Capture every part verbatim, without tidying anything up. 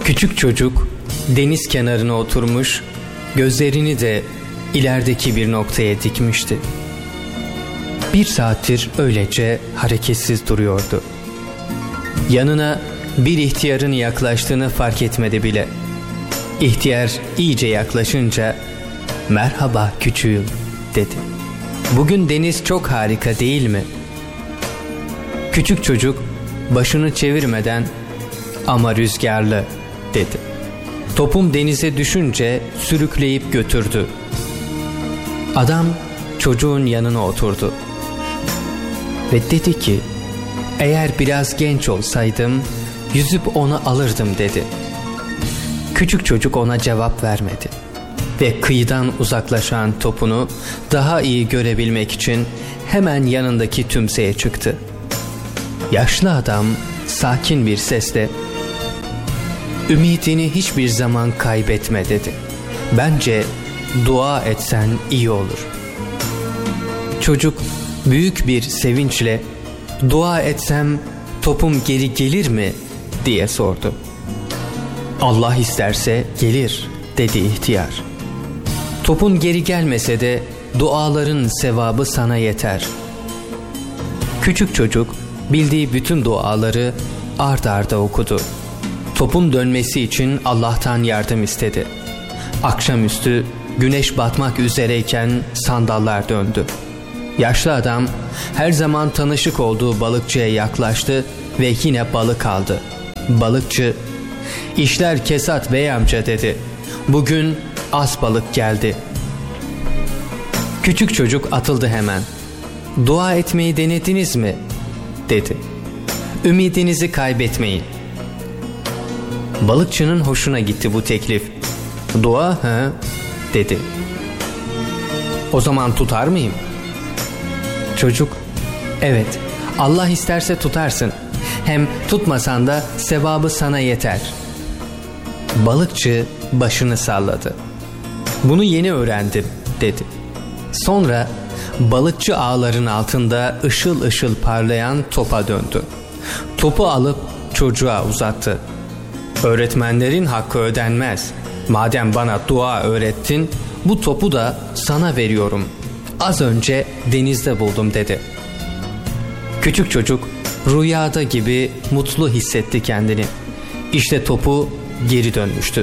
Küçük çocuk deniz kenarına oturmuş, gözlerini de ilerideki bir noktaya dikmişti. Bir saattir öylece hareketsiz duruyordu. Yanına bir ihtiyarın yaklaştığını fark etmedi bile. İhtiyar iyice yaklaşınca "Merhaba küçüğüm," dedi. "Bugün deniz çok harika değil mi?" Küçük çocuk başını çevirmeden "Ama rüzgarlı," dedi. Topum denize düşünce sürükleyip götürdü. Adam çocuğun yanına oturdu ve dedi ki, "Eğer biraz genç olsaydım yüzüp onu alırdım," dedi. Küçük çocuk ona cevap vermedi ve kıyıdan uzaklaşan topunu daha iyi görebilmek için hemen yanındaki tümseye çıktı. Yaşlı adam sakin bir sesle, "Ümidini hiçbir zaman kaybetme," dedi. "Bence dua etsen iyi olur." Çocuk büyük bir sevinçle, "Dua etsem topum geri gelir mi?" diye sordu. "Allah isterse gelir," dedi ihtiyar. "Topun geri gelmese de duaların sevabı sana yeter." Küçük çocuk bildiği bütün duaları ard arda okudu. Topun dönmesi için Allah'tan yardım istedi. Akşamüstü güneş batmak üzereyken sandallar döndü. Yaşlı adam her zaman tanışık olduğu balıkçıya yaklaştı ve yine balık aldı. Balıkçı, "İşler kesat bey amca," dedi. "Bugün az balık geldi." Küçük çocuk atıldı hemen. "Dua etmeyi denediniz mi?" dedi. "Ümidinizi kaybetmeyin." Balıkçının hoşuna gitti bu teklif. "Dua ha?" dedi. "O zaman tutar mıyım?" Çocuk, "Evet, Allah isterse tutarsın. Hem tutmasan da sevabı sana yeter." Balıkçı başını salladı. "Bunu yeni öğrendim," dedi. Sonra balıkçı ağların altında ışıl ışıl parlayan topa döndü. Topu alıp çocuğa uzattı. "Öğretmenlerin hakkı ödenmez. Madem bana dua öğrettin, bu topu da sana veriyorum. Az önce denizde buldum," dedi. Küçük çocuk rüyada gibi mutlu hissetti kendini. İşte topu geri dönmüştü.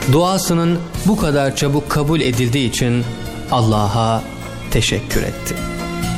Duasının bu kadar çabuk kabul edildiği için Allah'a teşekkür etti.